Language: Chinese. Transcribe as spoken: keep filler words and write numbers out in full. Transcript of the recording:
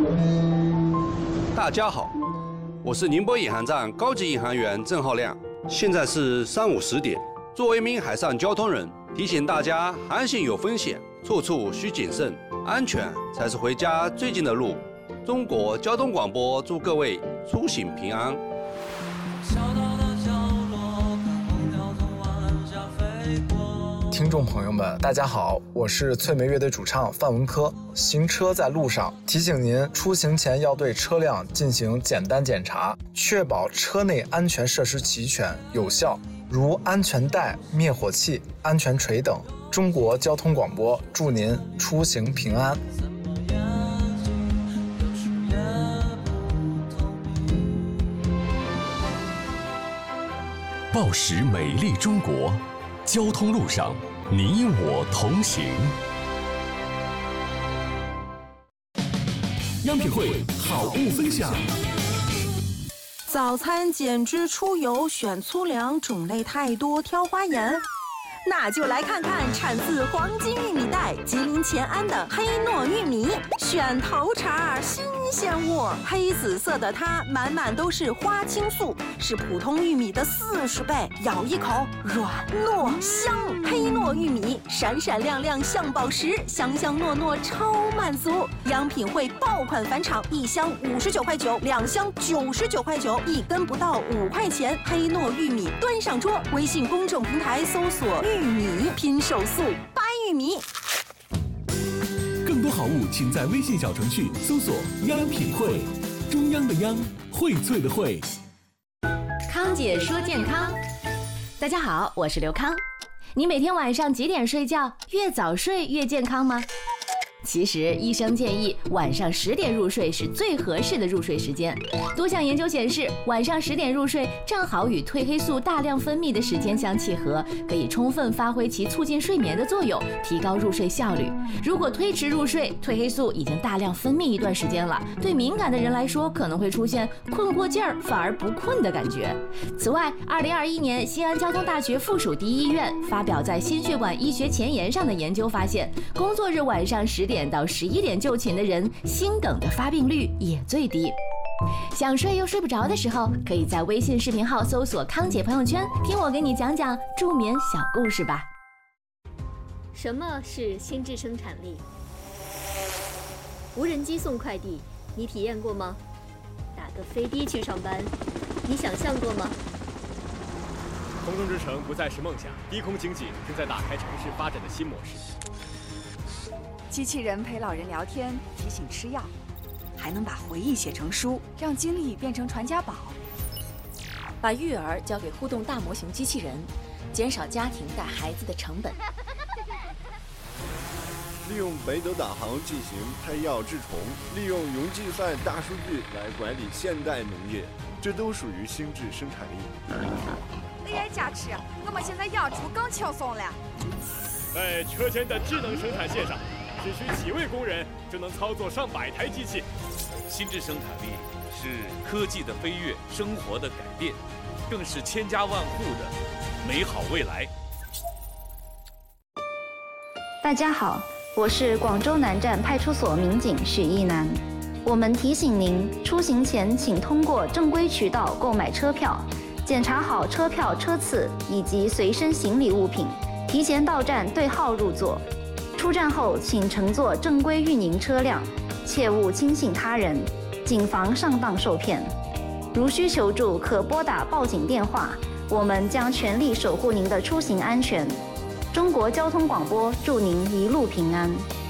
大家好，我是宁波引航站高级引航员郑浩亮。现在是上午十点。作为一名海上交通人，提醒大家航行有风险，处处需谨慎，安全才是回家最近的路。中国交通广播祝各位出行平安。 听众朋友们，大家好，我是翠梅乐队主唱范文科。行车在路上，提醒您出行前要对车辆进行简单检查，确保车内安全设施齐全有效，如安全带、灭火器、安全锤等。中国交通广播祝您出行平安。 报时美丽中国，交通路上你我同行。央品汇好物分享。 早餐减脂出油选粗粮，种类太多挑花眼。那就来看看产自黄金玉米带吉林乾安的黑糯玉米，选头茬新鲜窝，黑紫色的它满满都是花青素，是普通玉米的四十倍，咬一口软糯香。黑糯玉米闪闪亮亮像宝石，香香糯糯超满足。央品汇爆款返场，一箱五十九块九，两箱九十九块九，一根不到五块钱。黑糯玉米端上桌，微信公众平台搜索玉米拼手速掰玉米。 更多好物请在微信小程序搜索央品汇，中央的央，荟萃的荟。 康姐说健康。大家好，我是刘康。你每天晚上几点睡觉？越早睡越健康吗？其实医生建议晚上十点入睡是最合适的入睡时间。多项研究显示，晚上十点入睡正好与褪黑素大量分泌的时间相契合，可以充分发挥其促进睡眠的作用，提高入睡效率。如果推迟入睡，褪黑素已经大量分泌一段时间了，对敏感的人来说可能会出现困过劲儿反而不困的感觉。此外，二零二一年西安交通大学附属第一医院发表在心血管医学前沿上的研究发现，工作日晚上十点到十一点就寝的人，心梗的发病率也最低。想睡又睡不着的时候，可以在微信视频号搜索康姐朋友圈，听我给你讲讲助眠小故事吧。 什么是心智生产力？无人机送快递，你体验过吗？打个飞的去上班，你想象过吗？ 空中之城不再是梦想，低空经济正在打开城市发展的新模式。 机器人陪老人聊天，提醒吃药，还能把回忆写成书，让经历变成传家宝。 把育儿交给互动大模型机器人，减少家庭带孩子的成本。 利用北斗导航进行配药治虫，利用云计算大数据来管理现代农业，这都属于心智生产力。 A I 加持，我们现在养猪更轻松了。 在车间的智能生产线上，只需几位工人就能操作上百台机器。 心智生产力是科技的飞跃，生活的改变，更是千家万户的美好未来。 大家好，我是广州南站派出所民警许一楠。我们提醒您，出行前请通过正规渠道购买车票，检查好车票车次以及随身行李物品，提前到站对号入座。出站后请乘坐正规运营车辆，切勿轻信他人，谨防上当受骗。如需求助，可拨打报警电话，我们将全力守护您的出行安全。中国交通广播祝您一路平安。